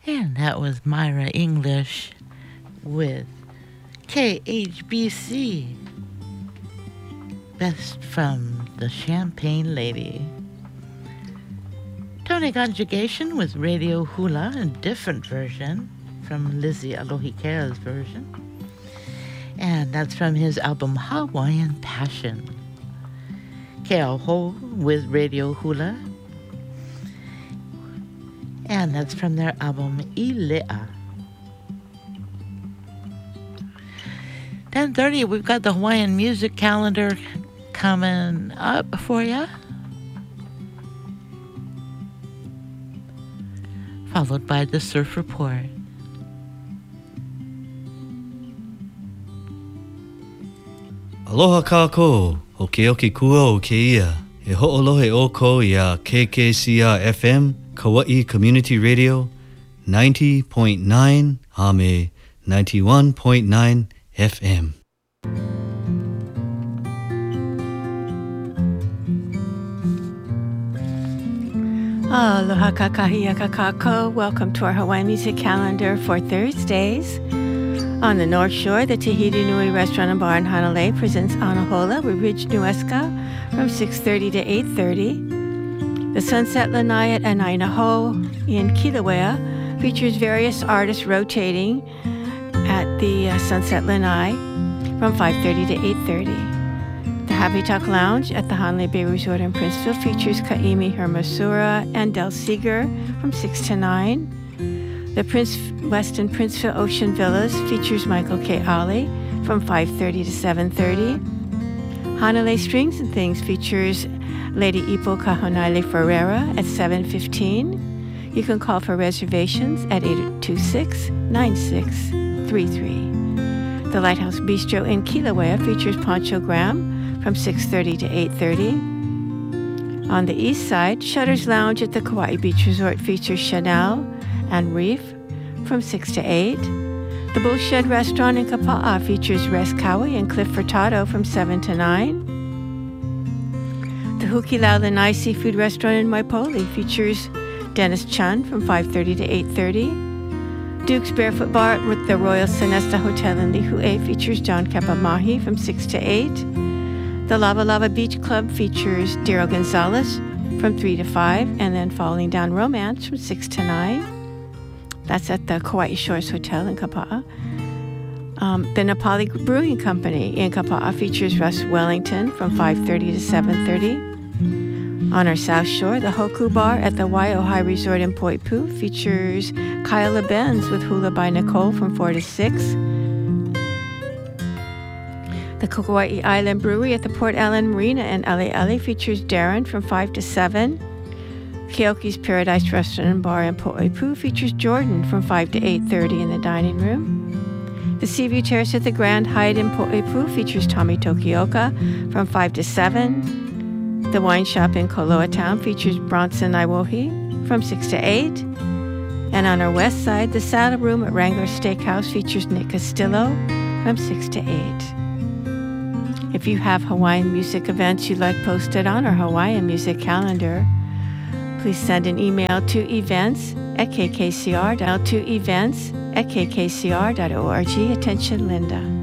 And that was Myra English with KHBC, Best from the Champagne Lady. Tony Conjugation with Radio Hula, a different version from Lizzie Alohikea's version. And that's from his album Hawaiian Passion. Keauhou with Radio Hula. And that's from their album Ilea. 10:30, we've got the Hawaiian music calendar coming up for you. Followed by the Surf Report. Aloha kākou, o ke oki kua o ke ia. E ho'olohe o ko ia KKCR FM, Kauai Community Radio, 90.9 Ame, 91.9 FM. Aloha kakahia kakako. Welcome to our Hawaiian music calendar for Thursdays. On the North Shore, the Tahiti Nui Restaurant and Bar in Hanalei presents Anahola with Ridge Nuesca from 6:30 to 8:30. The Sunset Lanai at Anainaho in Kilauea features various artists rotating at the Sunset Lanai from 5:30 to 8:30. The Happy Talk Lounge at the Hanalei Bay Resort in Princeville features Kaimi Hermosura and Del Seeger from 6 to 9. The Westin Princeville Ocean Villas features Michael K. Ali from 5:30 to 7:30. Hanalei Strings and Things features Lady Ipo Kahonaile Ferreira at 7:15. You can call for reservations at 826-9633. The Lighthouse Bistro in Kilauea features Pancho Graham from 6:30 to 8:30. On the east side, Shutter's Lounge at the Kauai Beach Resort features Chanel and Reef from 6 to 8. The Bullshed Restaurant in Kapa'a features Res Kaui and Cliff Furtado from 7 to 9. The Hukilau Lanai Seafood Restaurant in Maipoli features Dennis Chun from 5:30 to 8:30. Duke's Barefoot Bar with the Royal Sonesta Hotel in Lihue features John Kapamahi from 6 to 8. The Lava Lava Beach Club features Daryl Gonzalez from 3 to 5, and then Falling Down Romance from 6 to 9. That's at the Kauai Shores Hotel in Kapa'a. The Nepali Brewing Company in Kapa'a features Russ Wellington from 5:30 to 7:30. On our South Shore, the Hoku Bar at the Waiohai Resort in Poipu features Kyla Benz with Hula by Nicole from 4 to 6. The Kauai Island Brewery at the Port Ellen Marina in Ali'ali features Darren from 5 to 7. Keoki's Paradise Restaurant and Bar in Poipu features Jordan from 5 to 8:30 in the dining room. The Seaview Terrace at the Grand Hyatt in Poipu features Tommy Tokioka from 5 to 7. The Wine Shop in Koloa Town features Bronson Iwohi from 6 to 8. And on our west side, the Saddle Room at Wrangler Steakhouse features Nick Castillo from 6 to 8. If you have Hawaiian music events you'd like posted on our Hawaiian music calendar, please send an email to events@kkcr.org. Attention, Linda.